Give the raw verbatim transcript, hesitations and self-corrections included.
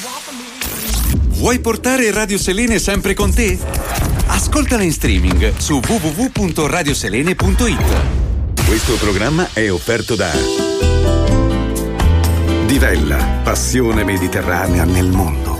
Vuoi portare Radio Selene sempre con te? Ascoltala in streaming su w w w punto radioselene punto i t. Questo programma è offerto da Divella, passione mediterranea nel mondo.